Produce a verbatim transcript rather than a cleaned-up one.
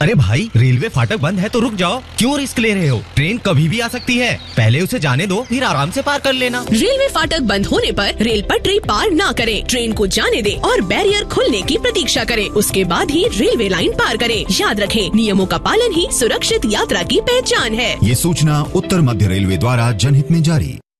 अरे भाई, रेलवे फाटक बंद है तो रुक जाओ, क्यों रिस्क ले रहे हो? ट्रेन कभी भी आ सकती है, पहले उसे जाने दो, फिर आराम से पार कर लेना। रेलवे फाटक बंद होने पर रेल पटरी पार ना करें, ट्रेन को जाने दें और बैरियर खुलने की प्रतीक्षा करें। उसके बाद ही रेलवे लाइन पार करें। याद रखें, नियमों का पालन ही सुरक्षित यात्रा की पहचान है। ये सूचना उत्तर मध्य रेलवे द्वारा जनहित में जारी।